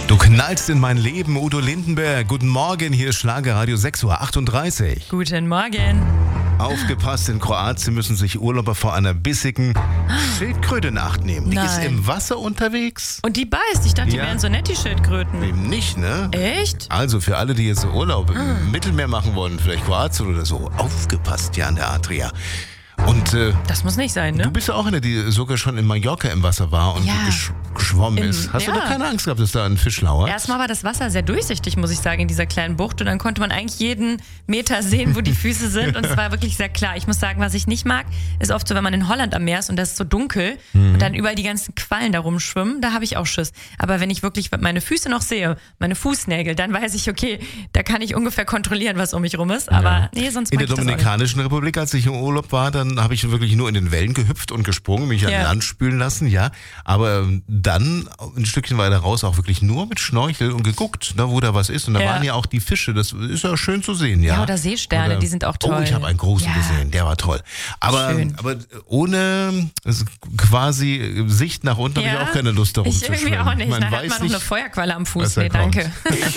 Du knallst in mein Leben, Udo Lindenberg. Guten Morgen, hier ist Schlagerradio 6:38 Uhr. Guten Morgen. Aufgepasst, in Kroatien müssen sich Urlauber vor einer bissigen Schildkröte in Acht nehmen. Die ist im Wasser unterwegs. Und die beißt. Ich dachte, die Ja. wären so nett, die Schildkröten. Eben nicht, ne? Echt? Also für alle, die jetzt Urlaub im Mittelmeer machen wollen, vielleicht Kroatien oder so, aufgepasst, ja, an der Adria. Und Das muss nicht sein, ne? du bist ja auch eine, die sogar schon in Mallorca im Wasser war und Ja. geschwommen ist. Hast du ja. da keine Angst gehabt, dass da ein Fisch lauert? Erstmal war das Wasser sehr durchsichtig, muss ich sagen, in dieser kleinen Bucht. Und dann konnte man eigentlich jeden Meter sehen, wo die Füße sind. Und es war wirklich sehr klar. Ich muss sagen, was ich nicht mag, ist oft so, wenn man in Holland am Meer ist und das ist so dunkel und dann überall die ganzen Quallen da rumschwimmen, da habe ich auch Schiss. Aber wenn ich wirklich meine Füße noch sehe, meine Fußnägel, dann weiß ich, okay, da kann ich ungefähr kontrollieren, was um mich rum ist. Aber nee, sonst In mag der ich das auch nicht. Dominikanischen Republik, als ich im Urlaub war, dann habe ich wirklich nur in den Wellen gehüpft und gesprungen, mich an Ja. Land spülen lassen, ja. Aber dann ein Stückchen weiter raus auch wirklich nur mit Schnorchel und geguckt, ne, wo da was ist. Und da Ja. waren ja auch die Fische, das ist ja schön zu sehen, ja. Ja, oder Seesterne, die sind auch toll. Oh, ich habe einen großen Ja. gesehen, der war toll. Aber Schön. ohne quasi Sicht nach unten habe ich auch keine Lust, darum Ich zu irgendwie schwimmen. auch nicht. Man Da hat weiß man noch nicht, eine Feuerqualle am Fuß. was da Nee, danke. kommt.